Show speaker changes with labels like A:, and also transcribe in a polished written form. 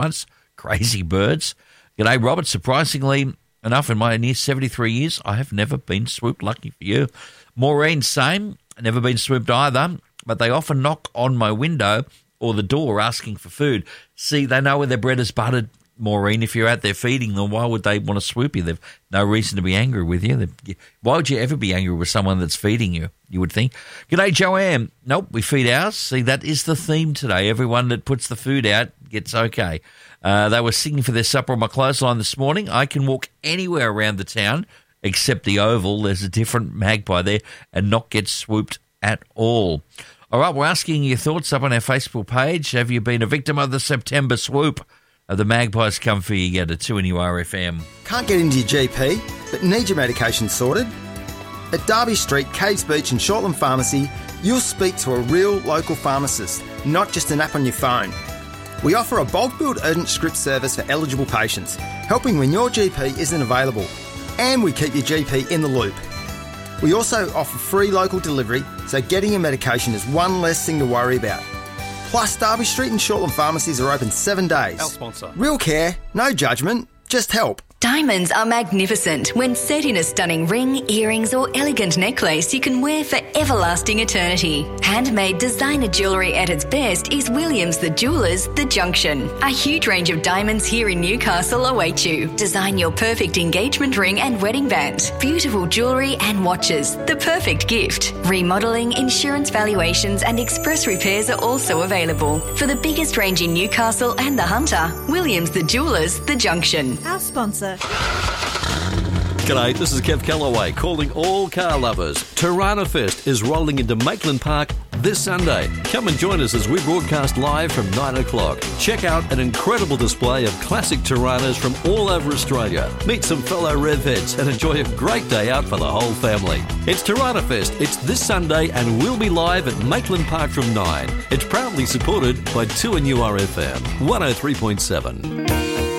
A: once. Crazy birds. G'day, Robert. Surprisingly enough, in my near 73 years, I have never been swooped. Lucky for you. Maureen, same. Never been swooped either, but they often knock on my window or the door asking for food. See, they know where their bread is buttered, Maureen. If you're out there feeding them, why would they want to swoop you? They've no reason to be angry with you. Why would you ever be angry with someone that's feeding you, you would think? G'day, Joanne. Nope, we feed ours. See, that is the theme today. Everyone that puts the food out gets okay. They were singing for their supper on my clothesline this morning. I can walk anywhere around the town except the Oval. There's a different magpie there and not get swooped at all. All right, we're asking your thoughts up on our Facebook page. Have you been a victim of the September swoop? The magpies come for you. Get a 2NURFM.
B: Can't get into your GP, but need your medication sorted? At Derby Street, Caves Beach and Shortland Pharmacy, you'll speak to a real local pharmacist, not just an app on your phone. We offer a bulk billed urgent script service for eligible patients, helping when your GP isn't available. And we keep your GP in the loop. We also offer free local delivery, so getting your medication is one less thing to worry about. Plus, Derby Street and Shortland pharmacies are open 7 days.
C: Our sponsor.
B: Real care, no judgment, just help.
D: Diamonds are magnificent when set in a stunning ring, earrings or elegant necklace you can wear for everlasting eternity. Handmade designer jewellery at its best is Williams the Jewellers, The Junction. A huge range of diamonds here in Newcastle await you. Design your perfect engagement ring and wedding band. Beautiful jewellery and watches, the perfect gift. Remodelling, insurance valuations and express repairs are also available. For the biggest range in Newcastle and the Hunter, Williams the Jewellers, The Junction.
E: Our sponsor.
C: G'day, this is Kev Callaway calling all car lovers. Tirana Fest is rolling into Maitland Park this Sunday. Come and join us as we broadcast live from 9 o'clock. Check out an incredible display of classic Tiranas from all over Australia. Meet some fellow Revheads and enjoy a great day out for the whole family. It's Tirana Fest. It's this Sunday and we'll be live at Maitland Park from 9. It's proudly supported by 2NURFM 103.7.